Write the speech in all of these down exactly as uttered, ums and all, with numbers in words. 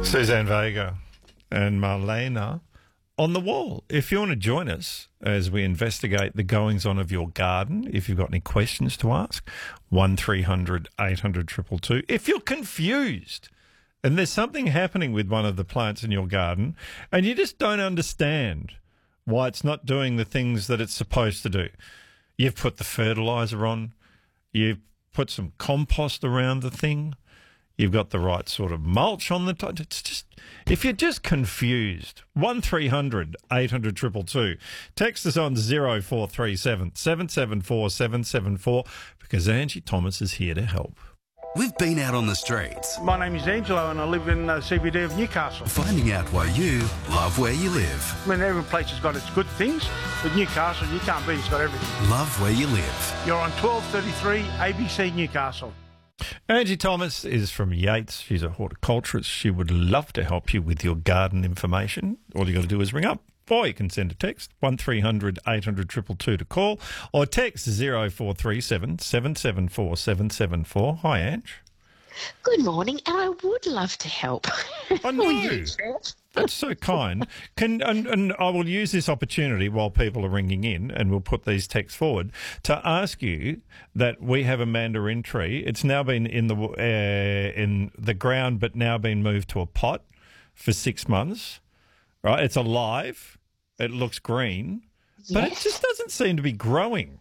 Suzanne Vega and Marlena on the wall. If you want to join us as we investigate the goings-on of your garden, if you've got any questions to ask, one three hundred eight hundred two two two. If you're confused and there's something happening with one of the plants in your garden and you just don't understand why it's not doing the things that it's supposed to do. You've put the fertiliser on, you've put some compost around the thing, you've got the right sort of mulch on the top. It's just, if you're just confused, one three hundred eight hundred two two two. Text us on zero four three seven seven seven four seven seven four because Angie Thomas is here to help. We've been out on the streets. My name is Angelo and I live in the C B D of Newcastle. Finding out why you love where you live. I mean, every place has got its good things. With Newcastle, you can't beat it's got everything. Love where you live. You're on twelve thirty-three A B C Newcastle. Angie Thomas is from Yates. She's a horticulturist. She would love to help you with your garden information. All you got to do is ring up. Or you can send a text, one three hundred eight hundred two two two to call, or text zero four three seven seven seven four seven seven four. Hi, Ange. Good morning, and I would love to help. I know. That's so kind. Can and, and I will use this opportunity while people are ringing in, and we'll put these texts forward, to ask you that we have a mandarin tree. It's now been in the uh, in the ground, but now been moved to a pot for six months. Right, it's alive. It looks green, but Yes. it just doesn't seem to be growing.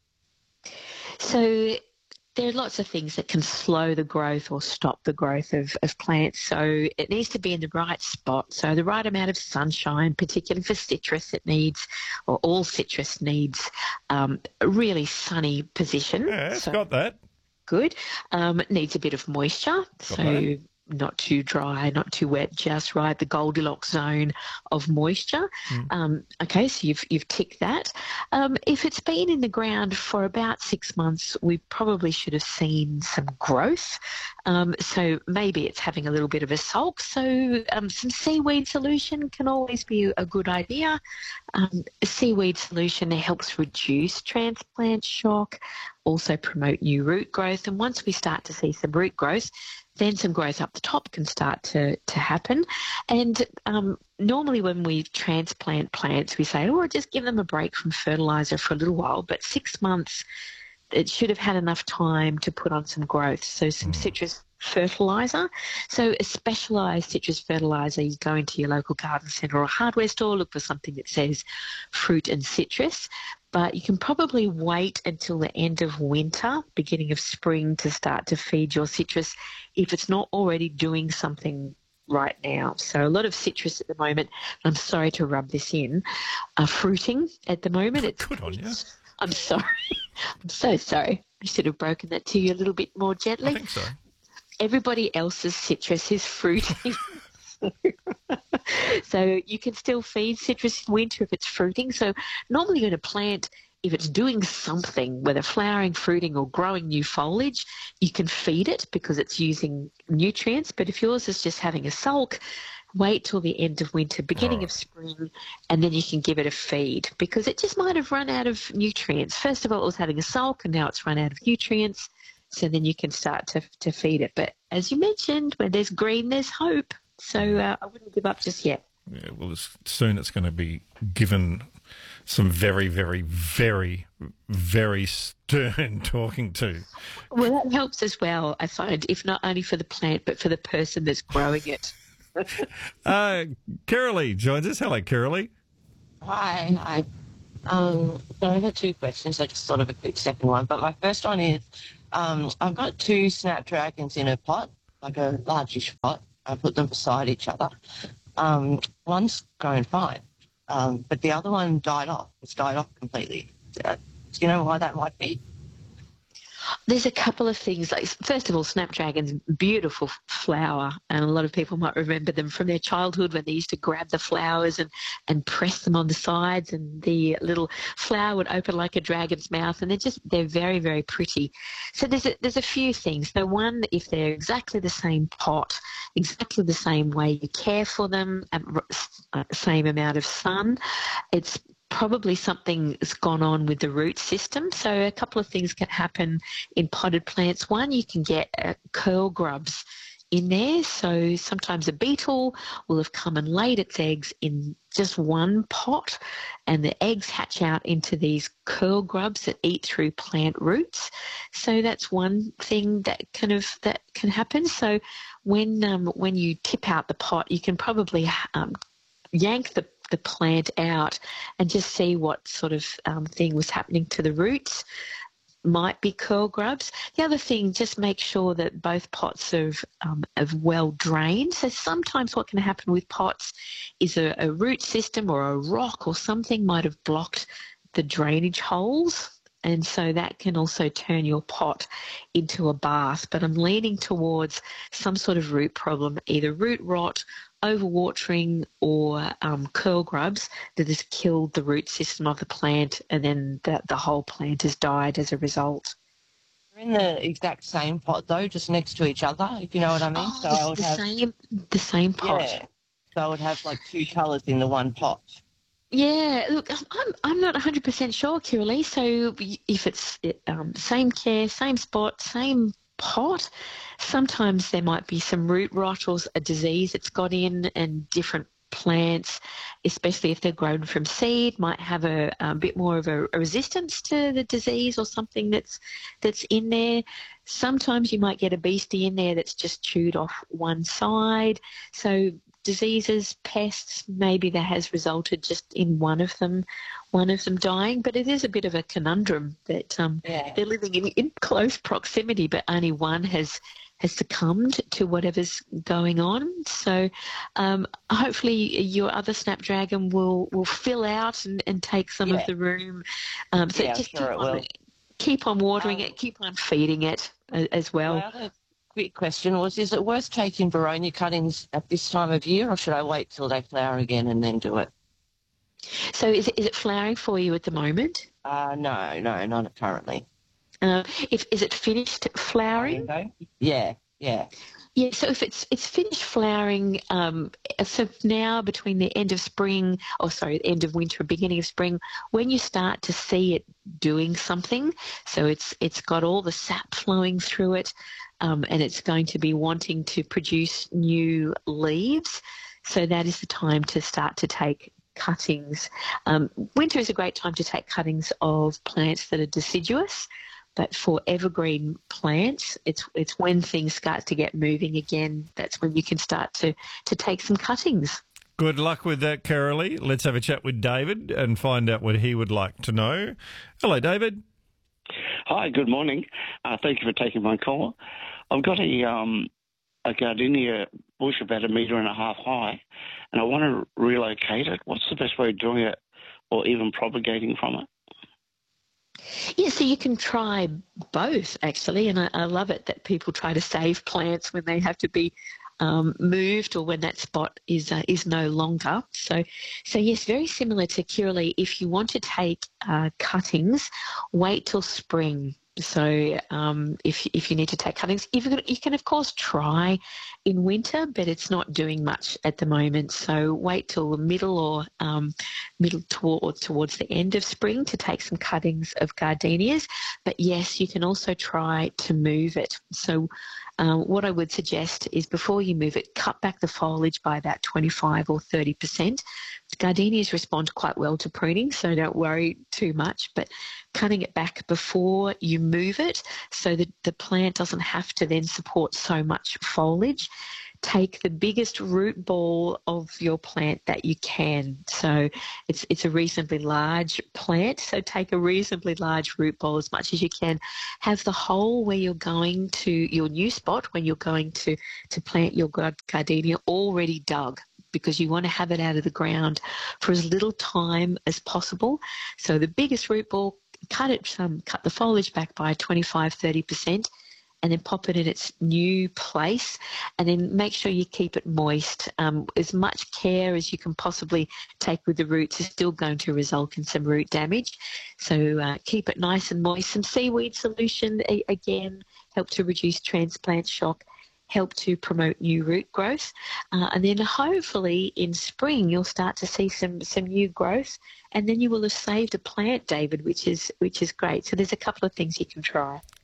So there are lots of things that can slow the growth or stop the growth of, of plants. So it needs to be in the right spot. So the right amount of sunshine, particularly for citrus, it needs, or all citrus needs, um, a really sunny position. Yeah, it's so got that. good. Um, it needs a bit of moisture. So that. not too dry, not too wet, just right, the Goldilocks zone of moisture. Mm. Um, okay, so you've you've ticked that. Um, if it's been in the ground for about six months, we probably should have seen some growth. Um, so maybe it's having a little bit of a sulk. So um, some seaweed solution can always be a good idea. Um, a seaweed solution helps reduce transplant shock, also promote new root growth. And once we start to see some root growth, then some growth up the top can start to, to happen. And um, normally when we transplant plants, we say, oh, just give them a break from fertiliser for a little while. But six months, it should have had enough time to put on some growth. So some citrus fertiliser. So a specialised citrus fertiliser, you go into your local garden centre or hardware store, look for something that says fruit and citrus. But you can probably wait until the end of winter, beginning of spring, to start to feed your citrus if it's not already doing something right now. So a lot of citrus at the moment, I'm sorry to rub this in, are fruiting at the moment. It's, Good on you. I'm sorry. I'm so sorry. I should have broken that to you a little bit more gently. I think so. Everybody else's citrus is fruiting. So you can still feed citrus in winter if it's fruiting. So normally you're going to plant, if it's doing something, whether flowering, fruiting or growing new foliage, you can feed it because it's using nutrients. But if yours is just having a sulk, wait till the end of winter, beginning Right. of spring, and then you can give it a feed because it just might have run out of nutrients. First of all, it was having a sulk and now it's run out of nutrients. So then you can start to, to feed it. But as you mentioned, when there's green, there's hope. So uh, I wouldn't give up just yet. Yeah, well, it's, soon it's going to be given some very, very, very, very stern talking to. Well, that helps as well, I find, if not only for the plant, but for the person that's growing it. Uh, Carolee joins us. Hello, Carolee. Hi, hi. Um, so I have two questions. I just thought of a quick second one. But my first one is, um, I've got two snapdragons in a pot, like a largish pot. I put them beside each other. Um, one's growing fine, um, but the other one died off. It's died off completely. Uh, do you know why that might be? There's a couple of things. Like, first of all, snapdragon's beautiful flower, and a lot of people might remember them from their childhood when they used to grab the flowers and, and press them on the sides, and the little flower would open like a dragon's mouth, and they're just they're very, very pretty. So there's a, there's a few things. So one, if they're exactly the same pot, exactly the same way you care for them, um, uh, same amount of sun, it's probably something has gone on with the root system. So a couple of things can happen in potted plants. One, you can get uh, curl grubs in there. So sometimes a beetle will have come and laid its eggs in just one pot, and the eggs hatch out into these curl grubs that eat through plant roots. So that's one thing that kind of that can happen. So when um, when you tip out the pot, you can probably um, yank the the plant out and just see what sort of um, thing was happening to the roots. Might be curl grubs. The other thing, just make sure that both pots are, um, are well drained. So sometimes what can happen with pots is a, a root system or a rock or something might have blocked the drainage holes, and so that can also turn your pot into a bath. But I'm leaning towards some sort of root problem, either root rot, overwatering, or um, curl grubs that has killed the root system of the plant, and then the, the whole plant has died as a result. They're in the exact same pot though, just next to each other, if you know what I mean. Oh, so the, I would the have same, the same pot. yeah. So I would have like two colours in the one pot. Yeah, look, I'm I'm not one hundred percent sure, Kiralee. So if it's um, same care, same spot, same pot, sometimes there might be some root rot or a disease that's got in, and different plants, especially if they're grown from seed, might have a, a bit more of a, a resistance to the disease or something that's that's in there. Sometimes you might get a beastie in there that's just chewed off one side. So diseases, pests, maybe that has resulted just in one of them, one of them dying. But it is a bit of a conundrum that um, Yeah. they're living in, in close proximity, but only one has has succumbed to whatever's going on. So um, hopefully your other snapdragon will, will fill out and, and take some Yeah. of the room. Um, so Yeah, I'm just sure keep it on, will. keep on watering Um, it, keep on feeding it uh, as well. My other quick question was, is it worth taking Beronia cuttings at this time of year, or should I wait till they flower again and then do it? So is it, is it flowering for you at the moment? Uh, no, no, not currently. Uh, if is it finished flowering? Yeah, yeah. Yeah, so if it's it's finished flowering, um, so now between the end of spring, or sorry, the end of winter, beginning of spring, when you start to see it doing something, so it's it's got all the sap flowing through it, um, and it's going to be wanting to produce new leaves, so that is the time to start to take cuttings. Um, winter is a great time to take cuttings of plants that are deciduous. But for evergreen plants, it's it's when things start to get moving again. That's when you can start to, to take some cuttings. Good luck with that, Carolee. Let's have a chat with David and find out what he would like to know. Hello, David. Hi, good morning. Uh, thank you for taking my call. I've got a um, a gardenia bush about a metre and a half high, and I want to relocate it. What's the best way of doing it, or even propagating from it? Yeah, so you can try both, actually, and I, I love it that people try to save plants when they have to be um, moved or when that spot is uh, is no longer. So, so yes, very similar to Kiralee. If you want to take uh, cuttings, wait till spring. So um, if if you need to take cuttings, you can, you can of course try in winter, but it's not doing much at the moment. So wait till the middle or um, middle toward, towards the end of spring to take some cuttings of gardenias. But yes, you can also try to move it. So um, what I would suggest is before you move it, cut back the foliage by about twenty-five or thirty percent. Gardenias respond quite well to pruning, so don't worry too much, but cutting it back before you move it so that the plant doesn't have to then support so much foliage. Take the biggest root ball of your plant that you can. So it's it's a reasonably large plant, so take a reasonably large root ball as much as you can. Have the hole where you're going to your new spot, when you're going to, to plant your gardenia, already dug, because you want to have it out of the ground for as little time as possible. So the biggest root ball, cut it, um, cut the foliage back by twenty-five, thirty percent, and then pop it in its new place, and then make sure you keep it moist. Um, as much care as you can possibly take with the roots is still going to result in some root damage. So uh, keep it nice and moist. Some seaweed solution, a- again, help to reduce transplant shock, help to promote new root growth. Uh, and then hopefully in spring you'll start to see some, some new growth, and then you will have saved a plant, David, which is which is great. So there's a couple of things you can try.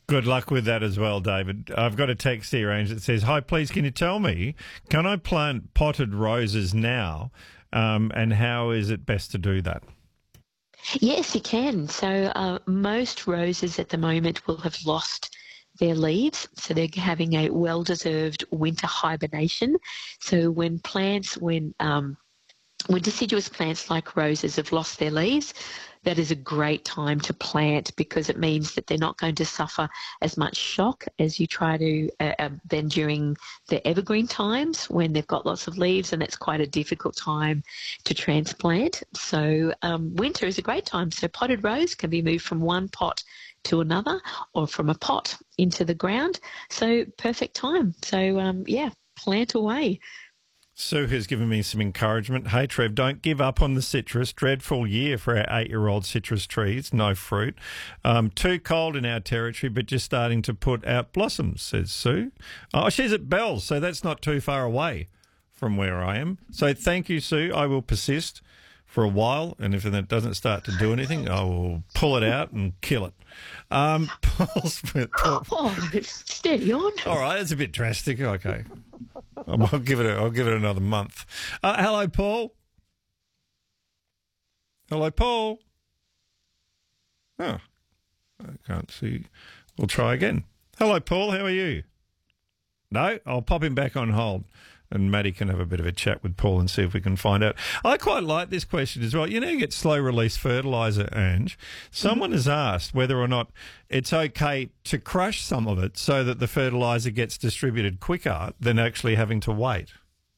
Good luck with that as well, David. I've got a text here, Ange, that says, "Hi, please, can you tell me, can I plant potted roses now, um, and how is it best to do that?" Yes, you can. So uh, most roses at the moment will have lost their leaves, so they're having a well-deserved winter hibernation. So when plants, when um, when deciduous plants like roses have lost their leaves, that is a great time to plant because it means that they're not going to suffer as much shock as you try to uh, uh, then during the evergreen times when they've got lots of leaves, and that's quite a difficult time to transplant. So um, winter is a great time. So potted rose can be moved from one pot to another or from a pot into the ground. So perfect time. So um, yeah, plant away. Sue has given me some encouragement. Hey, Trev, don't give up on the citrus. Dreadful year for our eight-year-old citrus trees. No fruit. Um, too cold in our territory, but just starting to put out blossoms, says Sue. Oh, she's at Bells, so that's not too far away from where I am. So thank you, Sue. I will persist for a while, and if it doesn't start to do anything, I will pull it out and kill it. Um, Paul Smith. Paul. Oh, steady on. All right, it's a bit drastic. Okay. I'll give it. A, I'll give it another month. Uh, hello, Paul. Hello, Paul. Oh, I can't see. We'll try again. Hello, Paul. How are you? No, I'll pop him back on hold, and Maddie can have a bit of a chat with Paul and see if we can find out. I quite like this question as well. You know, you get slow release fertiliser, Ange. Someone has asked whether or not it's okay to crush some of it so that the fertiliser gets distributed quicker than actually having to wait.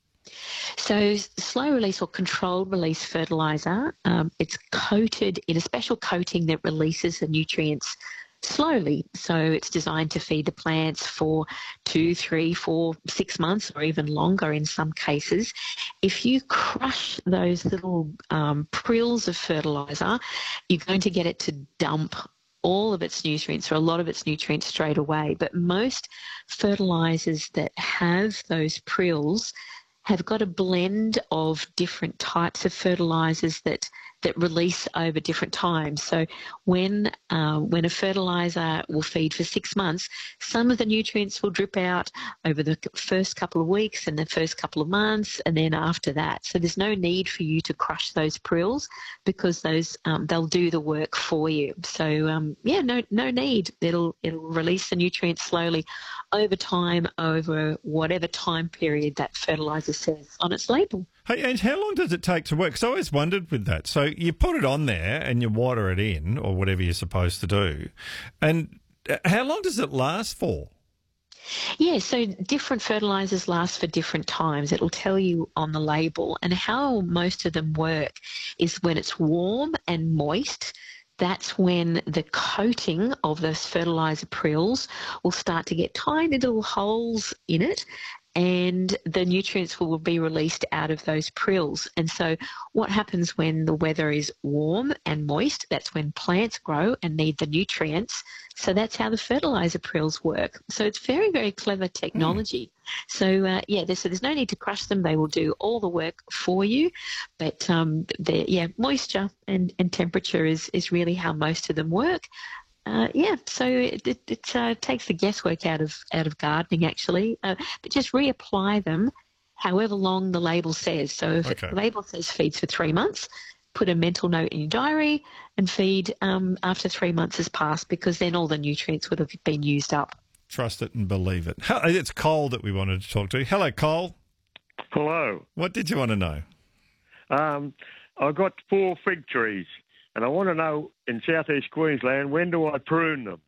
So slow release or controlled release fertiliser, um, it's coated in a special coating that releases the nutrients slowly. So it's designed to feed the plants for two, three, four, six months or even longer in some cases. If you crush those little um, prills of fertiliser, you're going to get it to dump all of its nutrients or a lot of its nutrients straight away. But most fertilisers that have those prills have got a blend of different types of fertilisers that that release over different times. So when uh, when a fertiliser will feed for six months, some of the nutrients will drip out over the first couple of weeks and the first couple of months, and then after that. So there's no need for you to crush those prills because those um, they'll do the work for you. So um, yeah, no no need. It'll it'll release the nutrients slowly over time, over whatever time period that fertiliser says on its label. Hey, Ange, how long does it take to work? Because I always wondered with that. So you put it on there and you water it in or whatever you're supposed to do. And how long does it last for? Yeah, so different fertilisers last for different times. It'll tell you on the label. And how most of them work is when it's warm and moist. That's when the coating of those fertiliser prills will start to get tiny little holes in it, and the nutrients will be released out of those prills. And so what happens when the weather is warm and moist? That's when plants grow and need the nutrients. So that's how the fertiliser prills work. So it's very, very clever technology. Mm. So, uh, yeah, there's, so there's no need to crush them. They will do all the work for you. But, um, yeah, moisture and, and temperature is, is really how most of them work. Uh, yeah, so it, it, it uh, takes the guesswork out of out of gardening, actually. Uh, but just reapply them however long the label says. So if okay. the label says feeds for three months, put a mental note in your diary and feed um, after three months has passed, because then all the nutrients would have been used up. Trust it and believe it. It's Cole that we wanted to talk to. Hello, Cole. Hello. What did you want to know? Um, I've got four fig trees. And I want to know, in southeast Queensland, when do I prune them?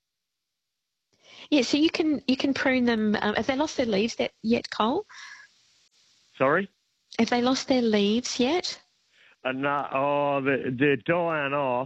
Yeah, so you can you can prune them. Um, have they lost their leaves yet, yet, Cole? Sorry? Have they lost their leaves yet? Uh, no, oh, they're, they're dying off.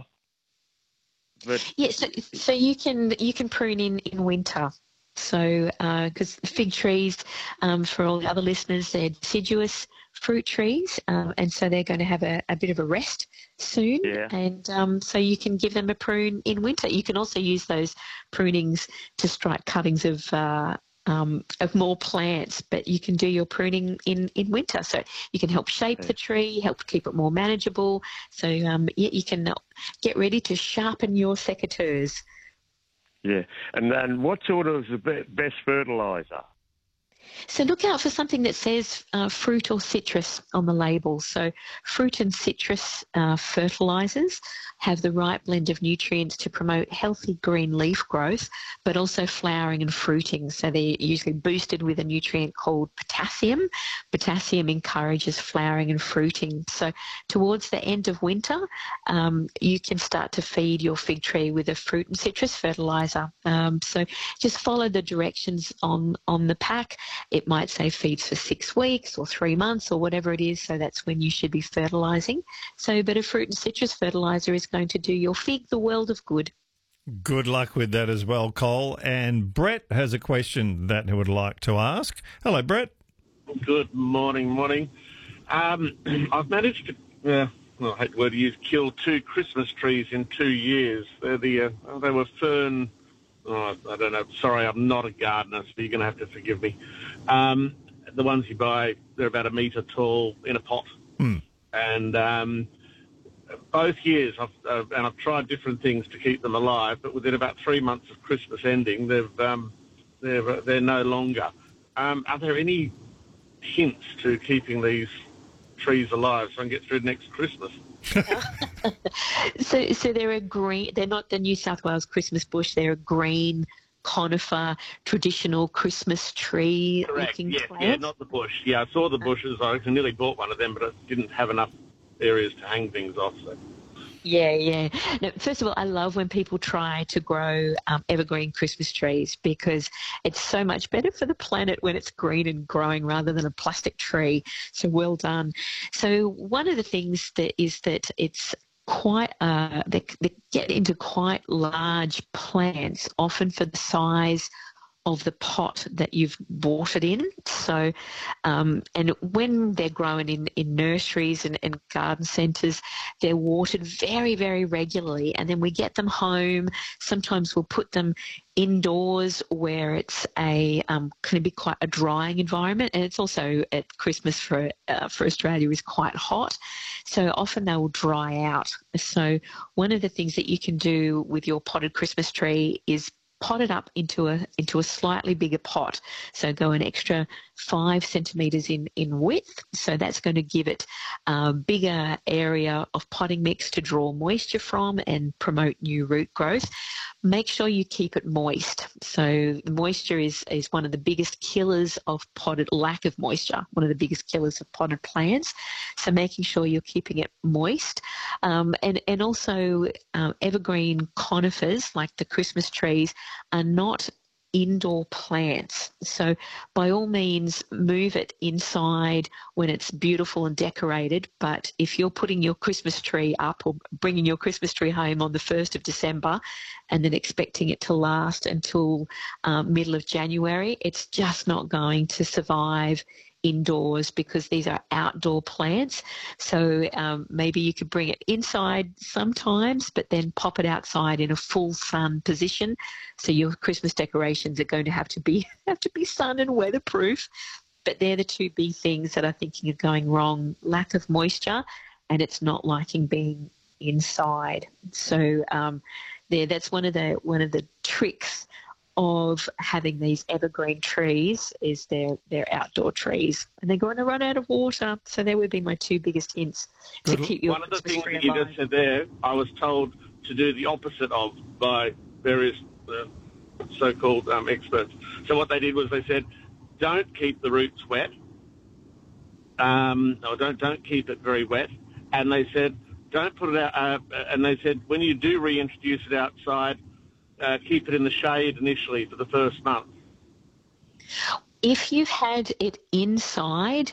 But yeah, so, so you can you can prune in, in winter. So, because uh, fig trees, um, for all the other listeners, they're deciduous fruit trees, um, and so they're going to have a, a bit of a rest soon. Yeah. And um, so you can give them a prune in winter. You can also use those prunings to strike cuttings of uh, um, of more plants, but you can do your pruning in, in winter. So you can help shape the tree, help keep it more manageable. So um, yeah, you can get ready to sharpen your secateurs. Yeah. And then what sort of is the be- best fertiliser? So look out for something that says uh, fruit or citrus on the label. So fruit and citrus uh, fertilisers have the right blend of nutrients to promote healthy green leaf growth, but also flowering and fruiting. So they're usually boosted with a nutrient called potassium. Potassium encourages flowering and fruiting. So towards the end of winter, um, you can start to feed your fig tree with a fruit and citrus fertiliser. Um, so just follow the directions on, on the pack. It might say feeds for six weeks or three months or whatever it is, so that's when you should be fertilising. So, but a fruit and citrus fertiliser is going to do your fig the world of good. Good luck with that as well, Cole. And Brett has a question that he would like to ask. Hello, Brett. Good morning, morning. Um, I've managed to, uh, well, I hate the word to use, kill two Christmas trees in two years. They're the, uh, they were fern... Oh, I don't know. Sorry, I'm not a gardener, so you're going to have to forgive me. Um, the ones you buy, they're about a metre tall in a pot. Hmm. And um, both years, I've, uh, and I've tried different things to keep them alive, but within about three months of Christmas ending, they've, um, they're, they're no longer. Um, are there any hints to keeping these trees alive so I can get through next Christmas? so, so they're a green. They're not the New South Wales Christmas bush. They're a green conifer, traditional Christmas tree. Correct. Looking Yes, plant. yeah, not the bush. Yeah, I saw the bushes. I nearly bought one of them, but I didn't have enough areas to hang things off. So. Yeah, yeah. No, first of all, I love when people try to grow um, evergreen Christmas trees because it's so much better for the planet when it's green and growing rather than a plastic tree. So well done. So one of the things that is that it's quite, uh, they, they get into quite large plants, often for the size of the pot that you've bought it in. So, um, and when they're grown in, in nurseries and, and garden centres, they're watered very, very regularly. And then we get them home. Sometimes we'll put them indoors where it's a um, can be quite a drying environment, and it's also at Christmas for uh, for Australia is quite hot. So often they will dry out. So one of the things that you can do with your potted Christmas tree is pot it up into a into a slightly bigger pot. So go an extra five centimetres in, in width. So that's going to give it a bigger area of potting mix to draw moisture from and promote new root growth. Make sure you keep it moist. So moisture is, is one of the biggest killers of potted, lack of moisture, one of the biggest killers of potted plants. So making sure you're keeping it moist. Um, and, and also um, evergreen conifers, like the Christmas trees, are not indoor plants. So by all means, move it inside when it's beautiful and decorated. But if you're putting your Christmas tree up or bringing your Christmas tree home on the first of December and then expecting it to last until um, middle of January, it's just not going to survive indoors because these are outdoor plants. So um, maybe you could bring it inside sometimes, but then pop it outside in a full sun position. So your Christmas decorations are going to have to be have to be sun and weatherproof. But they're the two big things that I think are going wrong: lack of moisture, and it's not liking being inside. So um, there, that's one of the one of the tricks of having these evergreen trees is they're, they're outdoor trees and they're going to run out of water. So there would be my two biggest hints to Good. keep your One of the Christmas things tree that you alive. just said there, I was told to do the opposite of by various uh, so-called um, experts. So what they did was they said, don't keep the roots wet, um, or don't don't keep it very wet. And they said, don't put it out. Uh, and they said, when you do reintroduce it outside, Uh, keep it in the shade initially for the first month. If you've had it inside